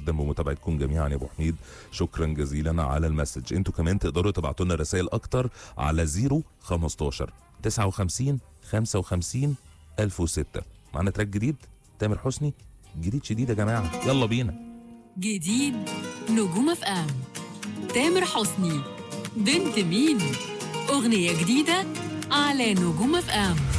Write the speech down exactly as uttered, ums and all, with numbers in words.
جدا بمتابعتكم جميعا يا ابو حميد، شكرا جزيلا على المسج. انتوا كمان تقدروا تبعتوا لنا رسائل اكتر على صفر خمستاشر تسعة وخمسين خمسة وخمسين ألف وستة. معنا تراك جديد تامر حسني، جديد شديد يا جماعه، يلا بينا. جديد نجوم اف ام، تامر حسني بنت مين، اغنيه جديده على نجوم اف ام.